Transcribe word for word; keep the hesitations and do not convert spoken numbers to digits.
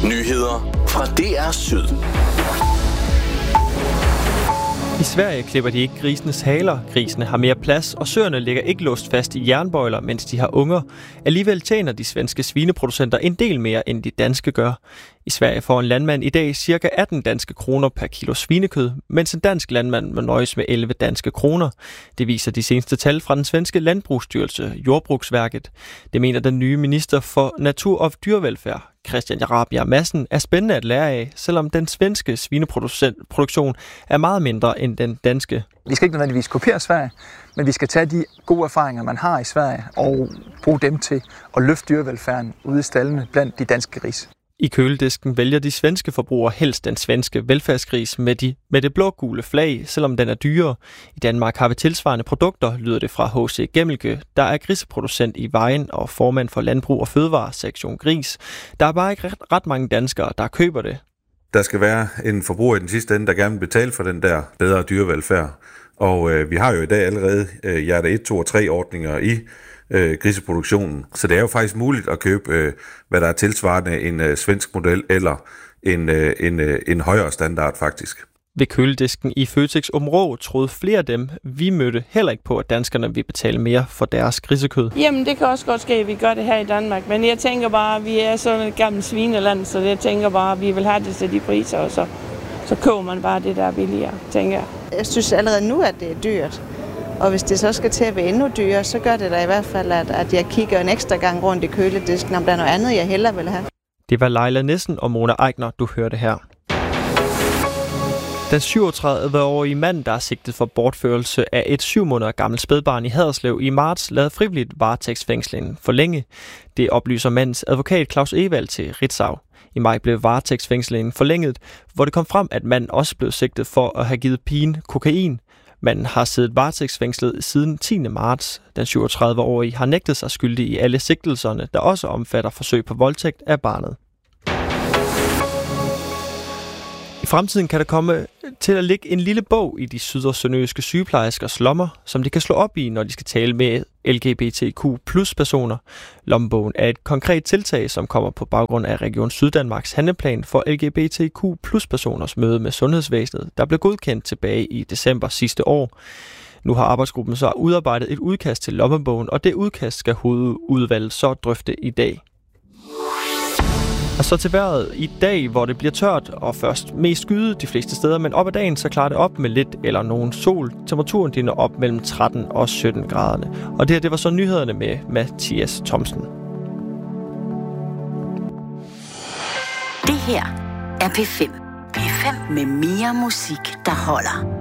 Nyheder fra D R Syd. I Sverige klipper de ikke grisenes haler. Grisene har mere plads, og søerne ligger ikke låst fast i jernbøjler, mens de har unger. Alligevel tjener de svenske svineproducenter en del mere, end de danske gør. I Sverige får en landmand i dag ca. atten danske kroner per kilo svinekød, mens en dansk landmand må nøjes med elleve danske kroner. Det viser de seneste tal fra den svenske landbrugsstyrelse, Jordbruksverket. Det mener den nye minister for natur og dyrevelfærd, Christian Rabjerg Madsen, er spændende at lære af, selvom den svenske svineproduktion er meget mindre end den danske. Vi skal ikke nødvendigvis kopiere Sverige, men vi skal tage de gode erfaringer, man har i Sverige, og bruge dem til at løfte dyrevelfærden ude i staldene blandt de danske grise. I køledisken vælger de svenske forbrugere helst den svenske velfærdsgris med, de, med det blå-gule flag, selvom den er dyrere. I Danmark har vi tilsvarende produkter, lyder det fra H C Gemmelke, der er griseproducent i Vejen og formand for Landbrug og Fødevare sektion Gris. Der er bare ikke ret, ret mange danskere, der køber det. Der skal være en forbruger i den sidste ende, der gerne vil betale for den der bedre dyrevelfærd. Og øh, vi har jo i dag allerede øh, hjerte et, to og tre ordninger i øh, griseproduktionen. Så det er jo faktisk muligt at købe, øh, hvad der er tilsvarende en øh, svensk model eller en, øh, en, øh, en højere standard faktisk. Ved køledisken i Føtex Områ troede flere af dem, vi mødte heller ikke på, at danskerne vil betale mere for deres grisekød. Jamen, det kan også godt ske, at vi gør det her i Danmark. Men jeg tænker bare, at vi er sådan et gammelt svineland, så jeg tænker bare, at vi vil have det til de priser, og så, så køber man bare det, der er billigere, tænker jeg. Jeg synes allerede nu, at det er dyrt. Og hvis det så skal til at være endnu dyrere, så gør det da i hvert fald, at, at jeg kigger en ekstra gang rundt i køledisken, om der er noget andet, jeg hellere vil have. Det var Leila Nissen og Mona Eigner, du hørte her. Den syvogtredive-årige mand, der er sigtet for bortførelse af et syv måneder gammelt spædbarn i Haderslev i marts, lavede frivilligt varetægtsfængslingen forlænge. Det oplyser mandens advokat Claus Evald til Ritzau. I maj blev varetægtsfængslingen forlænget, hvor det kom frem, at manden også blev sigtet for at have givet pigen kokain. Manden har siddet varetægtsfængslet siden tiende marts. Den syvogtredive-årige har nægtet sig skyldig i alle sigtelserne, der også omfatter forsøg på voldtægt af barnet. I fremtiden kan der komme til at ligge en lille bog i de syd- og sønderjyske sygeplejerskers lommer, som de kan slå op i, når de skal tale med L G B T Q plus personer. Lommebogen er et konkret tiltag, som kommer på baggrund af Region Syddanmarks handleplan for L G B T Q plus personers møde med sundhedsvæsenet, der blev godkendt tilbage i december sidste år. Nu har arbejdsgruppen så udarbejdet et udkast til lommebogen, og det udkast skal hovedudvalget så drøfte i dag. Og så til vejret i dag, hvor det bliver tørt og først mest skyde de fleste steder, men op ad dagen så klarer det op med lidt eller nogen sol. Temperaturen de når op mellem tretten og sytten graderne. Og det her, det var så nyhederne med Mathias Thomsen. Det her er P fem. P fem med mere musik, der holder.